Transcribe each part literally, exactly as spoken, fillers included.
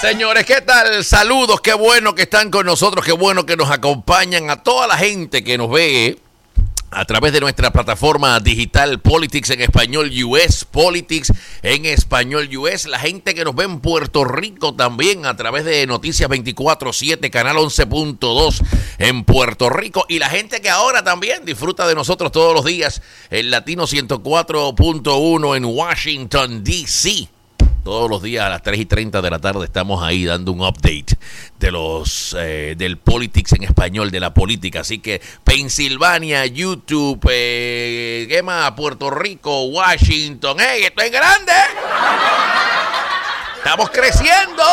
Señores, ¿qué tal? Saludos, qué bueno que están con nosotros, qué bueno que nos acompañan, a toda la gente que nos ve a través de nuestra plataforma digital Politics en Español U S, Politics en Español U S, la gente que nos ve en Puerto Rico también a través de Noticias veinticuatro siete, Canal once punto dos en Puerto Rico, y la gente que ahora también disfruta de nosotros todos los días en Latino ciento cuatro punto uno en Washington, D C Todos los días a las tres y treinta de la tarde estamos ahí dando un update de los eh, del Politics en español, de la política. Así que Pensilvania, YouTube, eh, ¿qué más? Puerto Rico, Washington. ¡Hey, esto es grande! Estamos creciendo.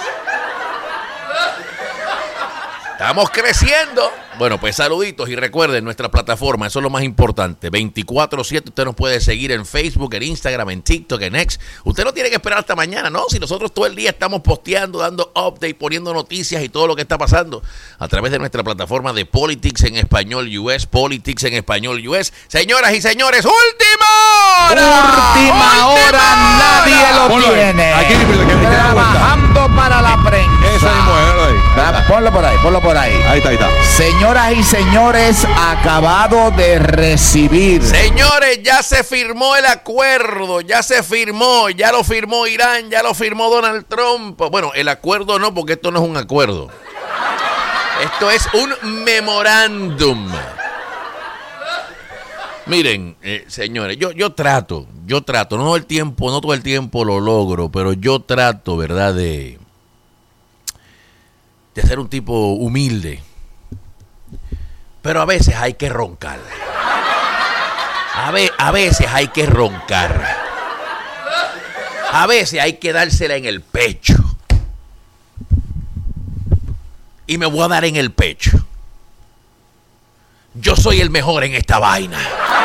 Estamos creciendo. Bueno, pues saluditos y recuerden nuestra plataforma, eso es lo más importante. veinticuatro siete, usted nos puede seguir en Facebook, en Instagram, en TikTok, en X. Usted no tiene que esperar hasta mañana, ¿no? Si nosotros todo el día estamos posteando, dando update, poniendo noticias y todo lo que está pasando a través de nuestra plataforma de Politics en Español U S, Politics en Español U S. Señoras y señores, ¡última hora! ¡Última hora! Nadie lo Ponlo tiene. Aquí, aquí, aquí, aquí, Trabajando para la prensa. Esa mismo, ahí. Ah, Ponlo por ahí, ponlo por ahí. Ahí está, ahí está. Señoras y señores, acabado de recibir. Señores, ya se firmó el acuerdo, ya se firmó, ya lo firmó Irán, ya lo firmó Donald Trump. Bueno, el acuerdo no, porque esto no es un acuerdo. Esto es un memorándum. Miren, eh, señores, yo, yo trato, yo trato, no todo el tiempo, no todo el tiempo lo logro, pero yo trato, ¿verdad?, de, de ser un tipo humilde. Pero a veces hay que roncar. A, ve, a veces hay que roncar. A veces hay que dársela en el pecho. Y me voy a dar en el pecho. Yo soy el mejor en esta vaina.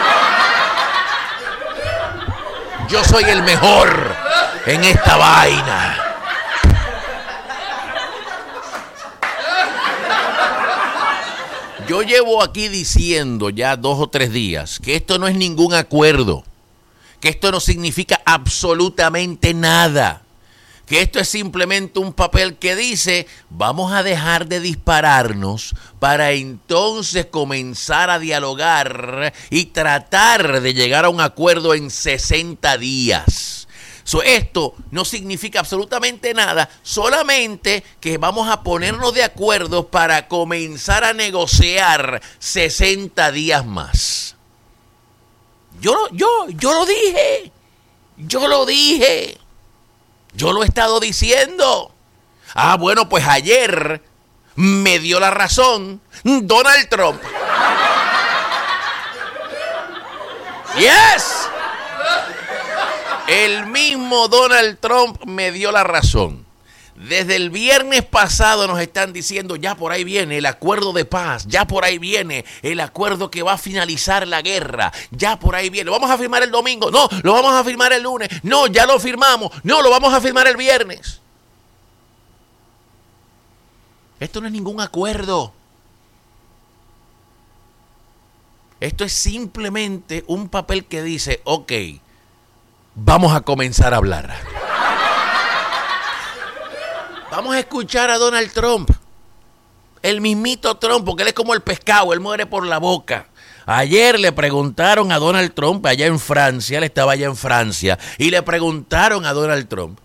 Yo soy el mejor en esta vaina. Yo llevo aquí diciendo ya dos o tres días que esto no es ningún acuerdo, que esto no significa absolutamente nada, que esto es simplemente un papel que dice vamos a dejar de dispararnos para entonces comenzar a dialogar y tratar de llegar a un acuerdo en sesenta días. So, esto no significa absolutamente nada, solamente que vamos a ponernos de acuerdo para comenzar a negociar sesenta días más. Yo, yo, yo lo dije, yo lo dije, yo lo he estado diciendo. Ah, bueno, pues ayer me dio la razón Donald Trump. Yes. El mismo Donald Trump me dio la razón. Desde el viernes pasado nos están diciendo, ya por ahí viene el acuerdo de paz, ya por ahí viene el acuerdo que va a finalizar la guerra, ya por ahí viene. ¿Lo vamos a firmar el domingo? No, lo vamos a firmar el lunes. No, ya lo firmamos. No, lo vamos a firmar el viernes. Esto no es ningún acuerdo. Esto es simplemente un papel que dice, ok, vamos a comenzar a hablar. Vamos a escuchar a Donald Trump. El mismito Trump, porque él es como el pescado, él muere por la boca. Ayer le preguntaron a Donald Trump, allá en Francia, él estaba allá en Francia, y le preguntaron a Donald Trump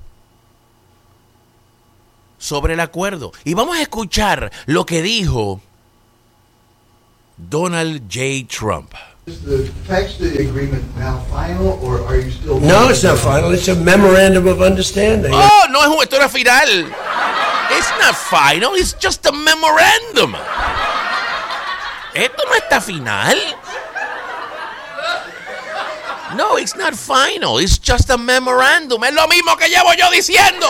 sobre el acuerdo. Y vamos a escuchar lo que dijo Donald J. Trump. Is the text of the agreement now final, or are you still... No, it's not final. It's a memorandum of understanding. Oh, no es un, esto no es final. It's not final. It's just a memorandum. Esto no está final. No, it's not final. It's just a memorandum. Es lo mismo que llevo yo diciendo.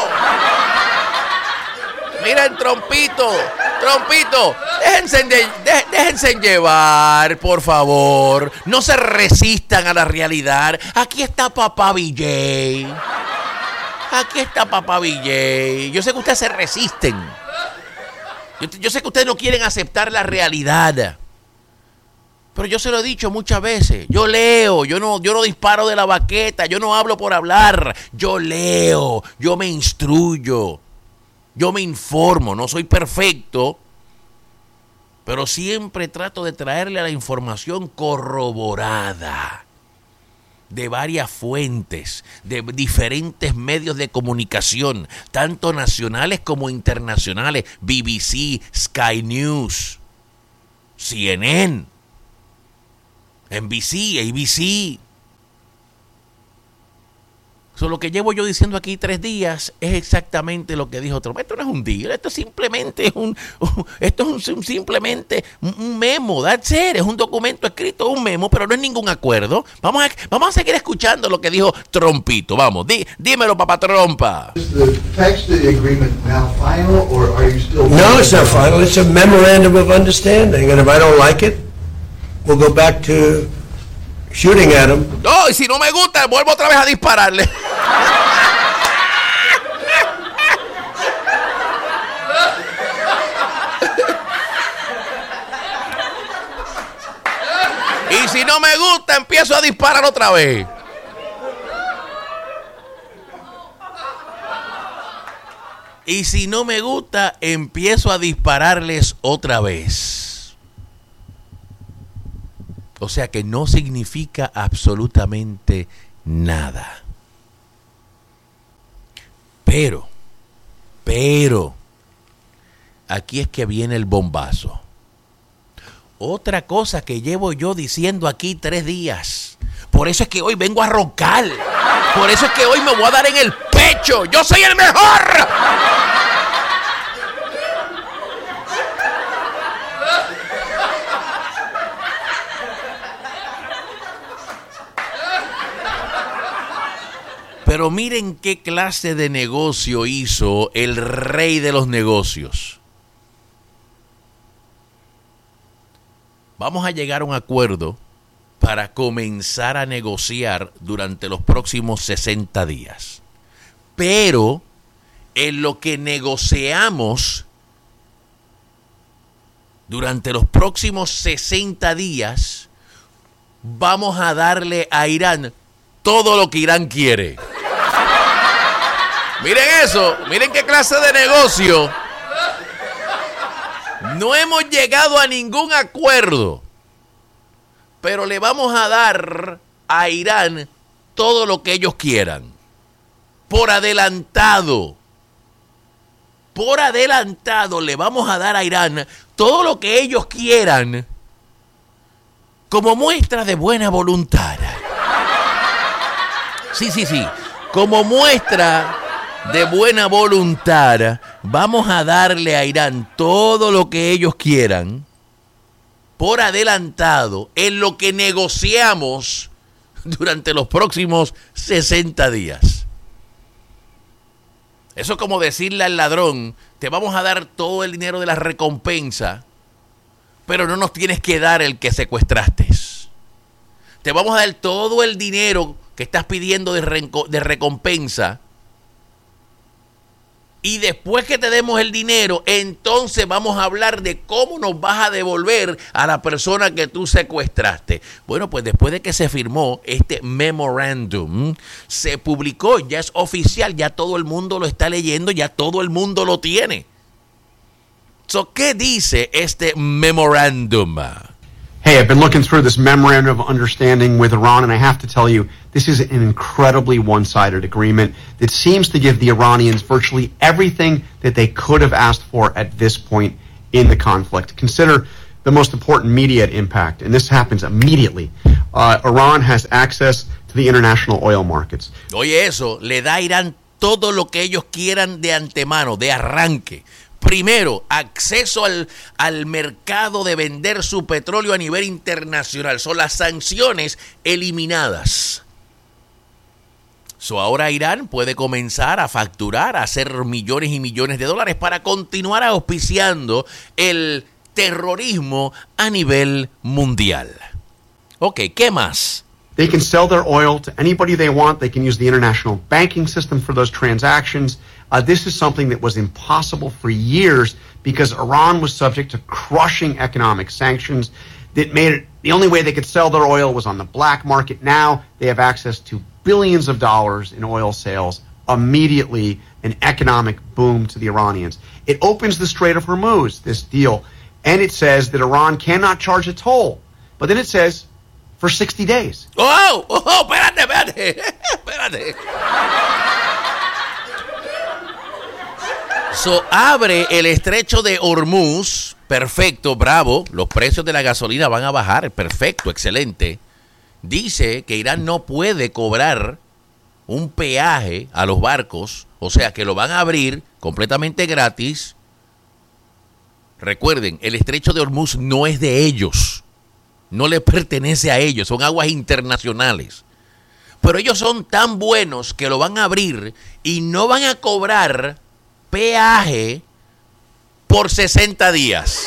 Miren, Trompito, Trompito, déjense, de, de, déjense llevar, por favor. No se resistan a la realidad. Aquí está Papá B J. Aquí está Papá B J. Yo sé que ustedes se resisten. Yo, yo sé que ustedes no quieren aceptar la realidad. Pero yo se lo he dicho muchas veces. Yo leo, yo no, yo no disparo de la baqueta, yo no hablo por hablar. Yo leo, yo me instruyo. yo me informo, no soy perfecto, pero siempre trato de traerle la información corroborada de varias fuentes, de diferentes medios de comunicación, tanto nacionales como internacionales, B B C, Sky News, C N N, N B C, A B C. So, lo que llevo yo diciendo aquí tres días es exactamente lo que dijo Trump. Esto no es un deal, esto simplemente es un, esto es un, simplemente un memo, that's it, es un documento escrito, un memo, pero no es ningún acuerdo. Vamos a, vamos a seguir escuchando lo que dijo Trumpito, vamos, di, dímelo, papá Trompa. Is the text of the agreement now final, or are you still... No, it's not final. It's a memorandum of understanding. And if I don't like it, we'll go back to shooting at him. No, y si no me gusta, vuelvo otra vez a dispararle. Y si no me gusta, empiezo a disparar otra vez. Y si no me gusta, empiezo a dispararles otra vez. O sea que no significa absolutamente nada. Pero, pero, aquí es que viene el bombazo. Otra cosa que llevo yo diciendo aquí tres días. Por eso es que hoy vengo a roncar. Por eso es que hoy me voy a dar en el pecho. ¡Yo soy el mejor! Pero miren qué clase de negocio hizo el rey de los negocios. Vamos a llegar a un acuerdo para comenzar a negociar durante los próximos sesenta días. Pero en lo que negociamos durante los próximos sesenta días, vamos a darle a Irán todo lo que Irán quiere. Miren eso, miren qué clase de negocio. No hemos llegado a ningún acuerdo, pero le vamos a dar a Irán todo lo que ellos quieran. Por adelantado. Por adelantado le vamos a dar a Irán todo lo que ellos quieran como muestra de buena voluntad. Sí, sí, sí. Como muestra de buena voluntad, vamos a darle a Irán todo lo que ellos quieran por adelantado en lo que negociamos durante los próximos sesenta días. Eso es como decirle al ladrón, te vamos a dar todo el dinero de la recompensa, pero no nos tienes que dar el que secuestraste. Te vamos a dar todo el dinero que estás pidiendo de, renco- de recompensa, y después que te demos el dinero, entonces vamos a hablar de cómo nos vas a devolver a la persona que tú secuestraste. Bueno, pues después de que se firmó este memorándum, se publicó, ya es oficial, ya todo el mundo lo está leyendo, ya todo el mundo lo tiene. So, ¿qué dice este memorándum? Hey, I've been looking through this memorandum of understanding with Iran, and I have to tell you, this is an incredibly one-sided agreement that seems to give the Iranians virtually everything that they could have asked for at this point in the conflict. Consider the most important immediate impact, and this happens immediately. Uh, Iran has access to the international oil markets. Oye, eso, le da a Irán todo lo que ellos quieran de antemano, de arranque. Primero, acceso al, al mercado de vender su petróleo a nivel internacional. Son las sanciones eliminadas. So, ahora Irán puede comenzar a facturar, a hacer millones y millones de dólares para continuar auspiciando el terrorismo a nivel mundial. Ok, ¿qué más? They can sell their oil to anybody they want. They can use the international banking system for those transactions. Uh, this is something that was impossible for years because Iran was subject to crushing economic sanctions that made it the only way they could sell their oil was on the black market. Now they have access to billions of dollars in oil sales immediately an economic boom to the Iranians. It opens the Strait of Hormuz, this deal, and it says that Iran cannot charge a toll. But then it says for sixty days. ¡Oh! ¡Oh! ¡Espérate, espérate! ¡Espérate! So, abre el estrecho de Hormuz. Perfecto, bravo. Los precios de la gasolina van a bajar. Perfecto, excelente. Dice que Irán no puede cobrar un peaje a los barcos. O sea, que lo van a abrir completamente gratis. Recuerden, el estrecho de Hormuz no es de ellos. No les pertenece a ellos. Son aguas internacionales. Pero ellos son tan buenos que lo van a abrir y no van a cobrar peaje por sesenta días.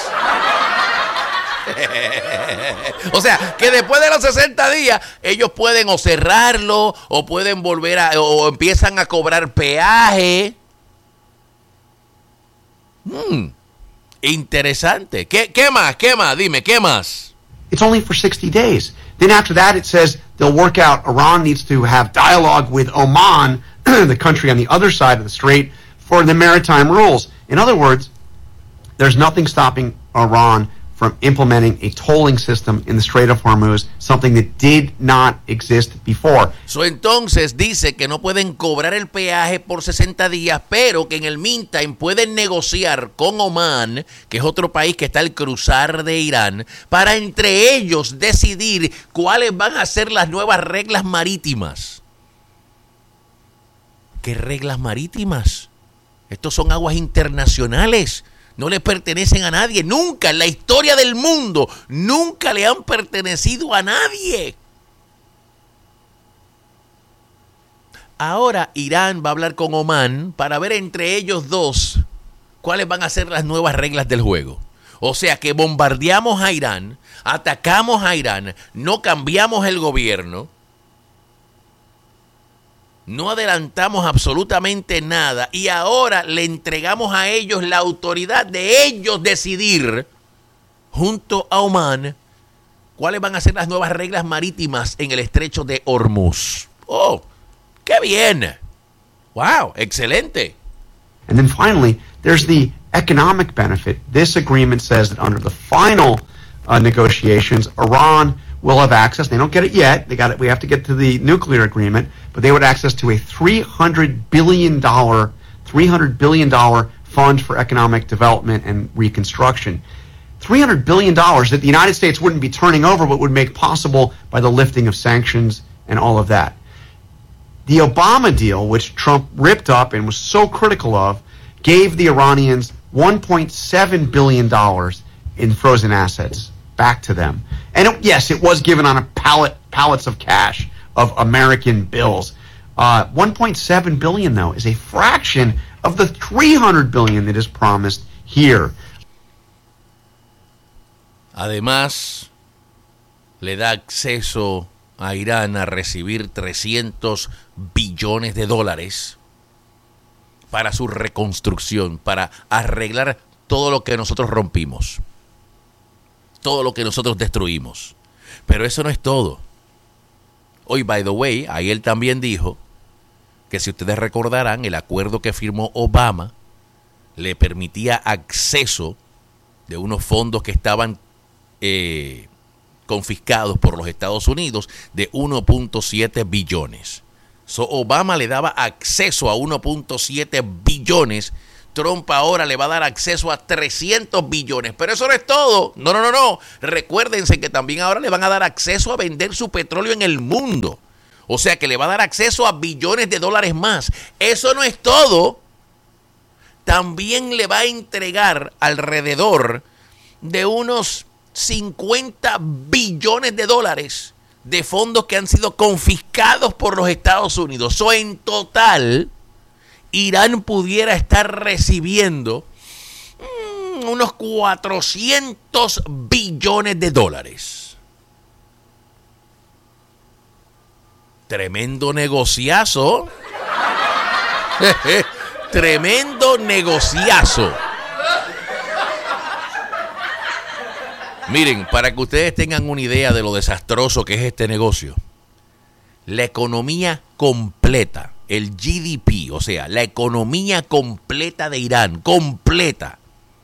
O sea, que después de los sesenta días ellos pueden o cerrarlo o pueden volver a o empiezan a cobrar peaje. Hmm, interesante. ¿Qué, qué más? ¿Qué más? Dime, ¿qué más? It's only for sixty days. Then after that it says they'll work out. Iran needs to have dialogue with Oman, the country on the other side of the strait, for the maritime rules. In other words, there's nothing stopping Iran from implementing a tolling system in the Strait of Hormuz, something that did not exist before. So, entonces dice que no pueden cobrar el peaje por sesenta días, pero que en el meantime pueden negociar con Oman, que es otro país que está al cruzar de Irán, para entre ellos decidir cuáles van a ser las nuevas reglas marítimas. ¿Qué reglas marítimas? Estos son aguas internacionales. No le pertenecen a nadie. Nunca en la historia del mundo, nunca le han pertenecido a nadie. Ahora Irán va a hablar con Oman para ver entre ellos dos cuáles van a ser las nuevas reglas del juego. O sea que bombardeamos a Irán, atacamos a Irán, no cambiamos el gobierno, no adelantamos absolutamente nada y ahora le entregamos a ellos la autoridad de ellos decidir junto a Oman cuáles van a ser las nuevas reglas marítimas en el estrecho de Hormuz. ¡Oh, qué bien! ¡Wow! ¡Excelente! And then finally, there's the economic benefit. This agreement says that under the final uh, negotiations, Iran will have access. They don't get it yet. They got it. We have to get to the nuclear agreement, but they would access to a three hundred billion dollars, three hundred billion dollars fund for economic development and reconstruction. three hundred billion dollars that the United States wouldn't be turning over, but would make possible by the lifting of sanctions and all of that. The Obama deal, which Trump ripped up and was so critical of, gave the Iranians one point seven billion dollars in frozen assets back to them. And it, yes, it was given on a pallet, pallets of cash of American bills. Uh, one point seven billion dollars, though, is a fraction of the three hundred billion dollars that is promised here. Además, le da acceso a Irán a recibir trescientos billones de dólares para su reconstrucción, para arreglar todo lo que nosotros rompimos, todo lo que nosotros destruimos. Pero eso no es todo. Hoy, by the way, ahí él también dijo que, si ustedes recordarán, el acuerdo que firmó Obama le permitía acceso de unos fondos que estaban eh, confiscados por los Estados Unidos de uno punto siete billones. So, Obama le daba acceso a uno punto siete billones. Trump ahora le va a dar acceso a trescientos billones. Pero eso no es todo. No, no, no, no. Recuérdense que también ahora le van a dar acceso a vender su petróleo en el mundo. O sea que le va a dar acceso a billones de dólares más. Eso no es todo. También le va a entregar alrededor de unos cincuenta billones de dólares de fondos que han sido confiscados por los Estados Unidos. O en total, Irán pudiera estar recibiendo mmm, unos cuatrocientos billones de dólares. Tremendo negociazo. Tremendo negociazo. Miren, para que ustedes tengan una idea de lo desastroso que es este negocio, la economía completa el G D P, o sea, la economía completa de Irán, completa,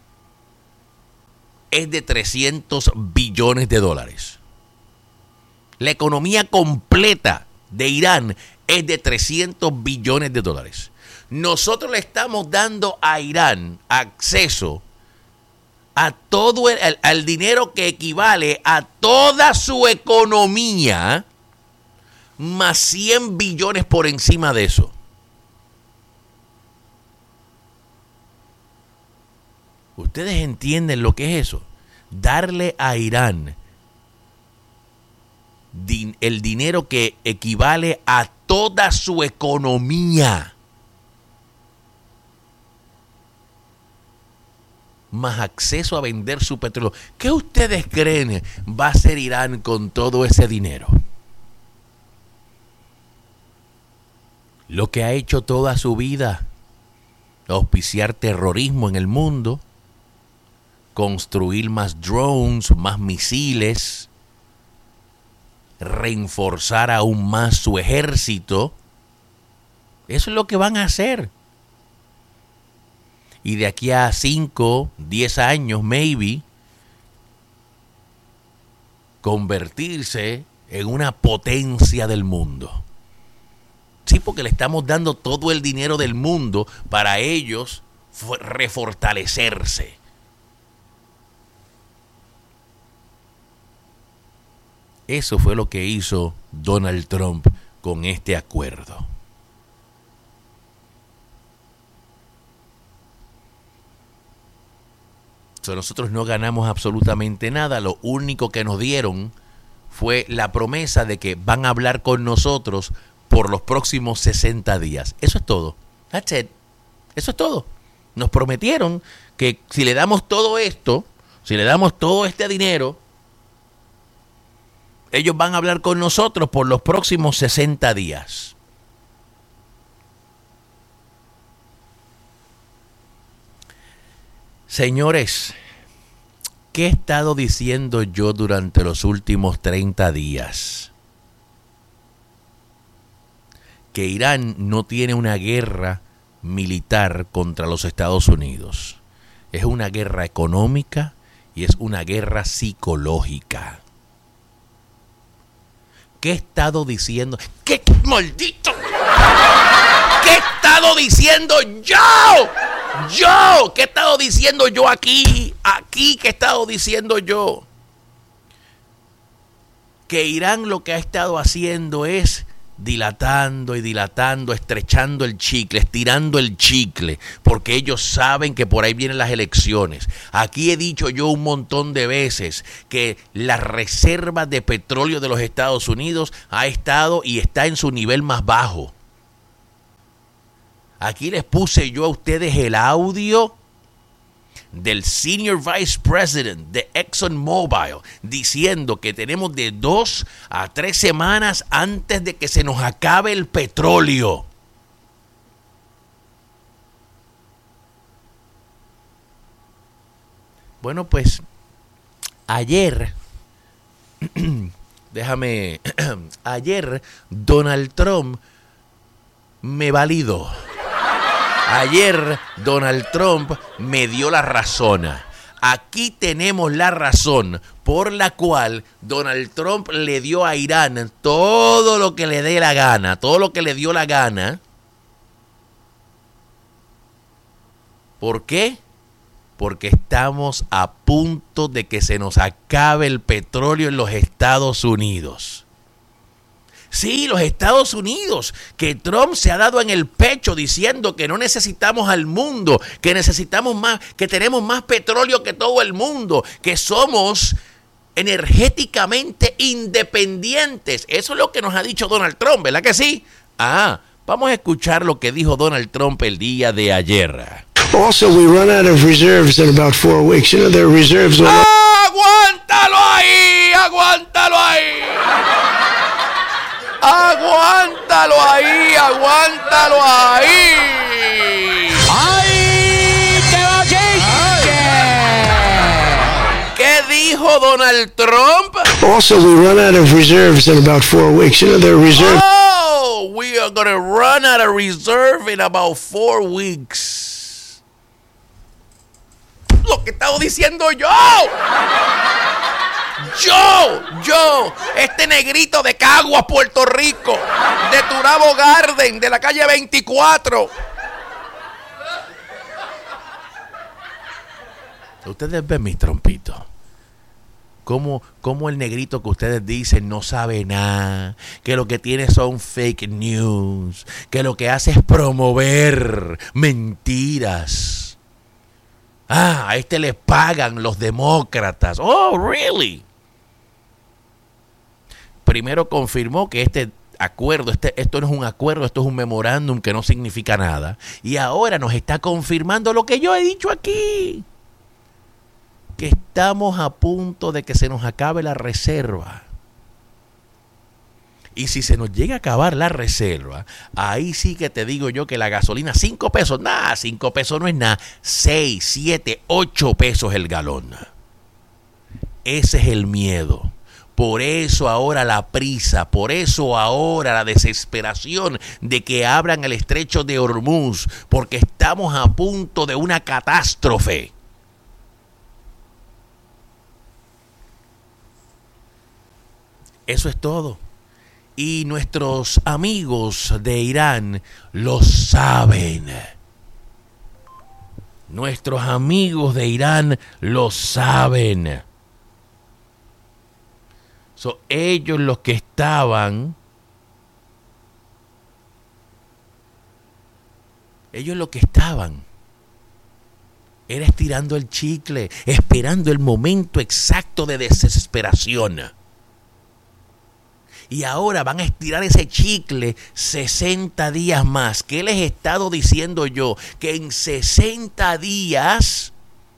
es de trescientos billones de dólares. La economía completa de Irán es de trescientos billones de dólares. Nosotros le estamos dando a Irán acceso a todo el, al, al dinero que equivale a toda su economía, más cien billones por encima de eso. ¿Ustedes entienden lo que es eso? Darle a Irán din- el dinero que equivale a toda su economía, más acceso a vender su petróleo. ¿Qué ustedes creen va a hacer Irán con todo ese dinero? Lo que ha hecho toda su vida: auspiciar terrorismo en el mundo, construir más drones, más misiles, reforzar aún más su ejército. Eso es lo que van a hacer. Y de aquí a cinco, diez años, maybe, convertirse en una potencia del mundo. Sí, porque le estamos dando todo el dinero del mundo para ellos refortalecerse. Eso fue lo que hizo Donald Trump con este acuerdo. So, nosotros no ganamos absolutamente nada. Lo único que nos dieron fue la promesa de que van a hablar con nosotros por los próximos sesenta días. Eso es todo. That's it. Eso es todo. Nos prometieron que si le damos todo esto, si le damos todo este dinero, ellos van a hablar con nosotros por los próximos sesenta días. Señores, ¿qué he estado diciendo yo durante los últimos treinta días? Que Irán no tiene una guerra militar contra los Estados Unidos. Es una guerra económica y es una guerra psicológica. ¿Qué he estado diciendo? ¿Qué maldito? ¿Qué he estado diciendo yo? Yo, ¿qué he estado diciendo yo aquí? Aquí, ¿qué he estado diciendo yo? Que Irán lo que ha estado haciendo es dilatando y dilatando, estrechando el chicle, estirando el chicle, porque ellos saben que por ahí vienen las elecciones. Aquí he dicho yo un montón de veces que la reserva de petróleo de los Estados Unidos ha estado y está en su nivel más bajo. Aquí les puse yo a ustedes el audio del Senior Vice President de ExxonMobil diciendo que tenemos de dos a tres semanas antes de que se nos acabe el petróleo. Bueno, pues ayer, déjame, ayer Donald Trump me validó. Ayer Donald Trump me dio la razón. Aquí tenemos la razón por la cual Donald Trump le dio a Irán todo lo que le dé la gana, todo lo que le dio la gana. ¿Por qué? Porque estamos a punto de que se nos acabe el petróleo en los Estados Unidos. Sí, los Estados Unidos, que Trump se ha dado en el pecho diciendo que no necesitamos al mundo, que necesitamos más, que tenemos más petróleo que todo el mundo, que somos energéticamente independientes. Eso es lo que nos ha dicho Donald Trump, ¿verdad que sí? Ah, vamos a escuchar lo que dijo Donald Trump el día de ayer. Also, we run out of reserves in about four weeks. You know, their reserves went up. ¡Aguántalo ahí! ¡Aguántalo ahí! ¡Aguántalo ahí! ¡Aguántalo ahí! ¡Ay, te va ¿Qué dijo Donald Trump? Also, we run out of reserves in about four weeks. You know, their reserves. Oh, we are gonna run out of reserve in about four weeks. Lo que estaba diciendo yo. Yo, yo, este negrito de Caguas, Puerto Rico, de Turabo Garden, de la calle veinticuatro. Ustedes ven mis trompitos. Cómo, cómo el negrito que ustedes dicen no sabe nada, que lo que tiene son fake news, que lo que hace es promover mentiras. Ah, a este le pagan los demócratas. Oh, really? Primero confirmó que este acuerdo, este, esto no es un acuerdo, esto es un memorándum que no significa nada. Y ahora nos está confirmando lo que yo he dicho aquí. Que estamos a punto de que se nos acabe la reserva. Y si se nos llega a acabar la reserva, ahí sí que te digo yo que la gasolina, cinco pesos, nada, cinco pesos no es nada, seis, siete, ocho pesos el galón. Ese es el miedo. Por eso ahora la prisa, por eso ahora la desesperación de que abran el estrecho de Hormuz, porque estamos a punto de una catástrofe. Eso es todo. Y nuestros amigos de Irán lo saben. Nuestros amigos de Irán lo saben. Son ellos los que estaban. Ellos los que estaban. Era estirando el chicle, esperando el momento exacto de desesperación. Y ahora van a estirar ese chicle sesenta días más. ¿Qué les he estado diciendo yo? Que en sesenta días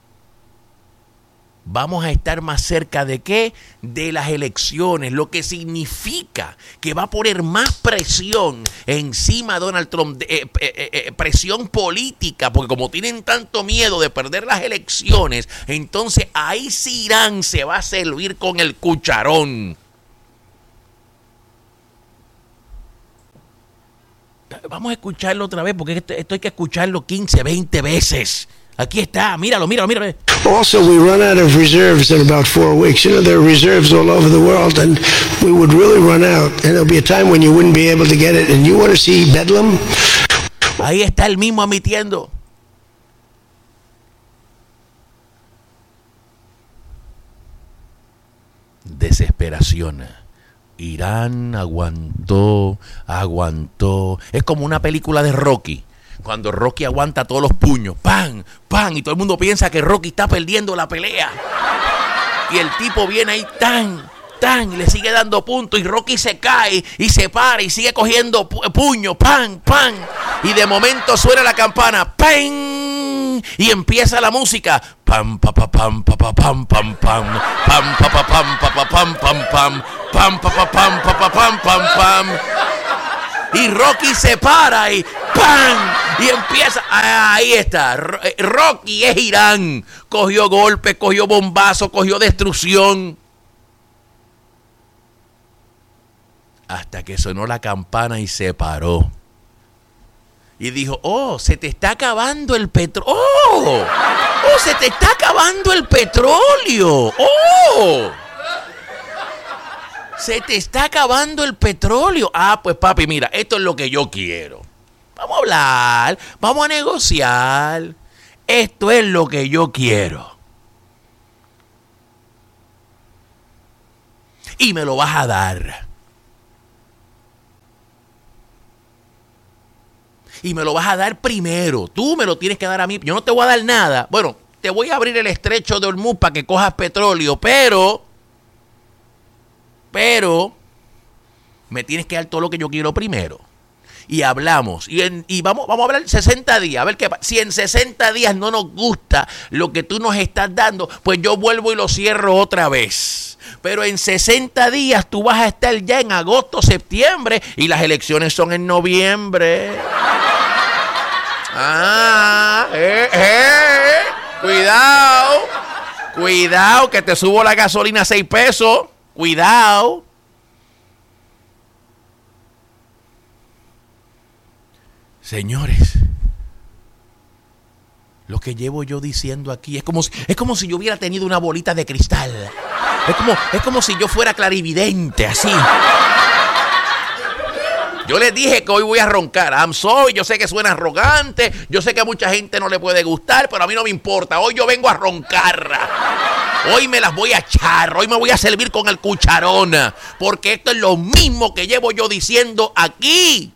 vamos a estar más cerca de qué? De las elecciones. Lo que significa que va a poner más presión encima de Donald Trump. Eh, eh, eh, presión política. Porque como tienen tanto miedo de perder las elecciones, entonces ahí sí Irán se va a servir con el cucharón. Vamos a escucharlo otra vez, porque esto, esto hay que escucharlo quince, veinte veces. Aquí está, míralo, míralo, míralo. Also, we run out of reserves in about four weeks. You know, there are reserves all over the world, and we would really run out. And there'll be a time when you wouldn't be able to get it. And you want to see Bedlam? Ahí está el mismo admitiendo. Desesperación. Irán aguantó, aguantó. Es como una película de Rocky. Cuando Rocky aguanta todos los puños. ¡Pam! ¡Pam! Y todo el mundo piensa que Rocky está perdiendo la pelea. Y el tipo viene ahí tan, tan, y le sigue dando puntos. Y Rocky se cae y se para y sigue cogiendo pu- puño. ¡Pam! ¡Pam! Y de momento suena la campana. ¡Pam! Y empieza la música. Pam, pa, pa, pam, pa, pa, pam, pam, pam. Pam, pa, pa, pam, pa, pa, pam, pam, pam. Pam, pa, pa, pam, pa, pa, pam, pam, pam. Y Rocky se para y ¡pam! Y empieza. Ahí está. Rocky es Irán. Cogió golpe, cogió bombazo, cogió destrucción. Hasta que sonó la campana y se paró. Y dijo, oh, se te está acabando el petróleo. Oh, oh, se te está acabando el petróleo. Oh. Se te está acabando el petróleo. Ah, pues papi, mira, esto es lo que yo quiero. Vamos a hablar, vamos a negociar. Esto es lo que yo quiero. Y me lo vas a dar. Y me lo vas a dar primero. Tú me lo tienes que dar a mí. Yo no te voy a dar nada. Bueno, te voy a abrir el estrecho de Hormuz para que cojas petróleo, pero... Pero me tienes que dar todo lo que yo quiero primero. Y hablamos. Y, en, y vamos, vamos a hablar sesenta días. A ver qué pasa. Si en sesenta días no nos gusta lo que tú nos estás dando, pues yo vuelvo y lo cierro otra vez. Pero en sesenta días tú vas a estar ya en agosto, septiembre. Y las elecciones son en noviembre. Ah, eh, eh. Cuidado. Cuidado que te subo la gasolina a seis pesos. Cuidado. Señores, lo que llevo yo diciendo aquí es como si, es como si yo hubiera tenido una bolita de cristal. Es como, es como si yo fuera clarividente, así. Yo les dije que hoy voy a roncar. I'm sorry, yo sé que suena arrogante, yo sé que a mucha gente no le puede gustar, pero a mí no me importa. Hoy yo vengo a roncar. Hoy me las voy a echar, hoy me voy a servir con el cucharón, porque esto es lo mismo que llevo yo diciendo aquí.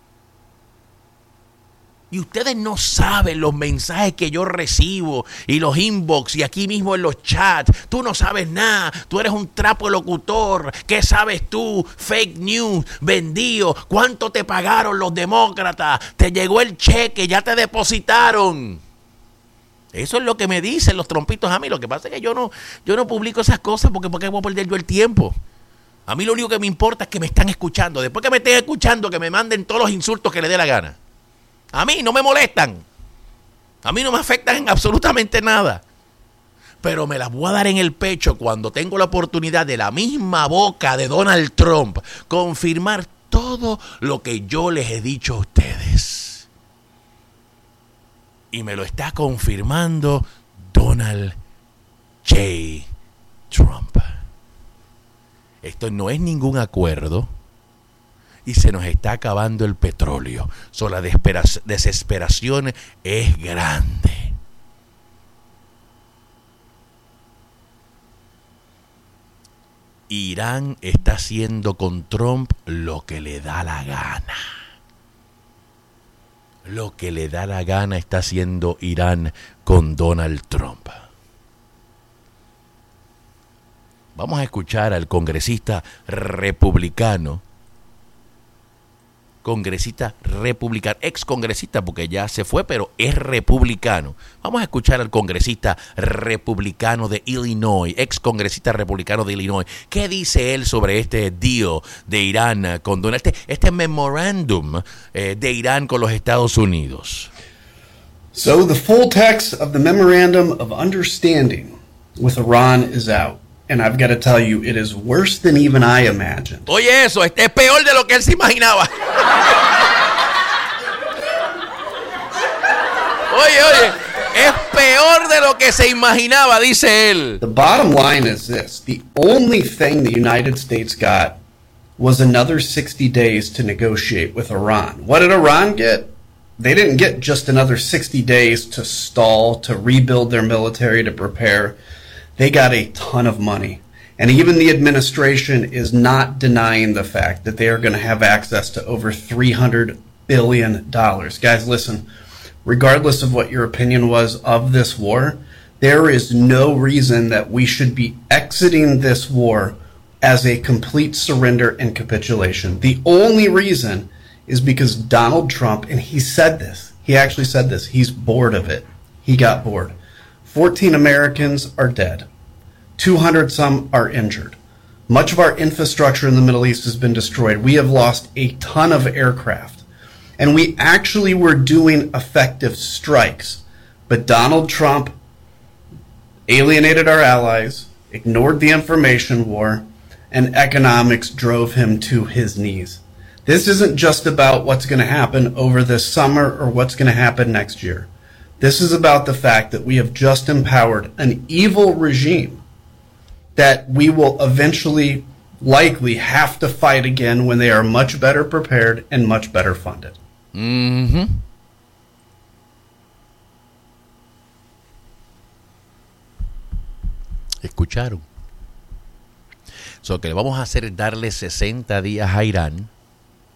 Y ustedes no saben los mensajes que yo recibo y los inbox y aquí mismo en los chats. Tú no sabes nada, tú eres un trapo locutor. ¿Qué sabes tú? Fake news, vendido. ¿Cuánto te pagaron los demócratas? Te llegó el cheque, ya te depositaron. Eso es lo que me dicen los trompitos a mí. Lo que pasa es que yo no, yo no publico esas cosas porque, porque voy a perder yo el tiempo. A mí lo único que me importa es que me están escuchando. Después que me estén escuchando, que me manden todos los insultos que les dé la gana. A mí no me molestan. A mí no me afectan en absolutamente nada. Pero me las voy a dar en el pecho cuando tengo la oportunidad de la misma boca de Donald Trump confirmar todo lo que yo les he dicho a ustedes. Y me lo está confirmando Donald J. Trump. Esto no es ningún acuerdo. Y se nos está acabando el petróleo. So, la desesperación es grande. Irán está haciendo con Trump lo que le da la gana. Lo que le da la gana está haciendo Irán con Donald Trump. Vamos a escuchar al congresista republicano. Congresista republicano, ex congresista porque ya se fue, pero es republicano. Vamos a escuchar al congresista republicano de Illinois, ex congresista republicano de Illinois. ¿Qué dice él sobre este deal de Irán con Donald, este, este memorándum eh, de Irán con los Estados Unidos? So the full text of the Memorandum of Understanding with Iran is out. And I've got to tell you, it is worse than even I imagined. Oye, eso, este es peor de lo que él se imaginaba. Oye, oye, es peor de lo que se imaginaba, dice él. The bottom line is this. The only thing the United States got was another sixty days to negotiate with Iran. What did Iran get? They didn't get just another sixty days to stall, to rebuild their military, to prepare. They got a ton of money. And even the administration is not denying the fact that they are going to have access to over three hundred billion dollars. Guys, listen, regardless of what your opinion was of this war, there is no reason that we should be exiting this war as a complete surrender and capitulation. The only reason is because Donald Trump, and he said this, he actually said this, he's bored of it. He got bored. fourteen Americans are dead. two hundred some are injured. Much of our infrastructure in the Middle East has been destroyed. We have lost a ton of aircraft. And we actually were doing effective strikes. But Donald Trump alienated our allies, ignored the information war, and economics drove him to his knees. This isn't just about what's going to happen over this summer or what's going to happen next year. This is about the fact that we have just empowered an evil regime that we will eventually likely have to fight again when they are much better prepared and much better funded. Mm-hmm. Escucharon. So que le vamos a hacer es darle sesenta días a Irán